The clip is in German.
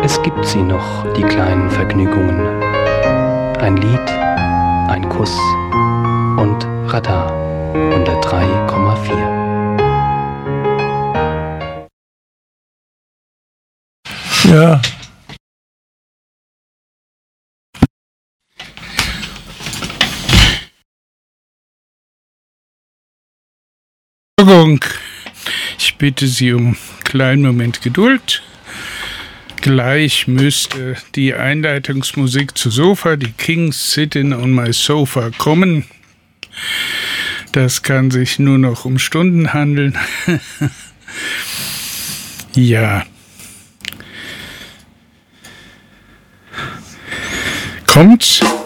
Es gibt sie noch, die kleinen Vergnügungen. Ein Lied, ein Kuss und Radar 103,4. Ja. Ich bitte Sie um einen kleinen Moment Geduld. Gleich müsste die Einleitungsmusik zu Sofa, die Kings Sitting on My Sofa, kommen. Das kann sich nur noch um Stunden handeln. Ja. Kommt's?